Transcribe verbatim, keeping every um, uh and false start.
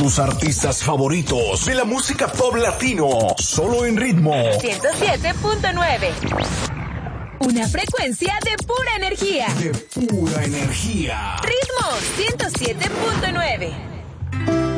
tus artistas favoritos de la música pop latino, solo en Ritmo ciento siete punto nueve. Una frecuencia de pura energía. De pura energía. Ritmo ciento siete punto nueve.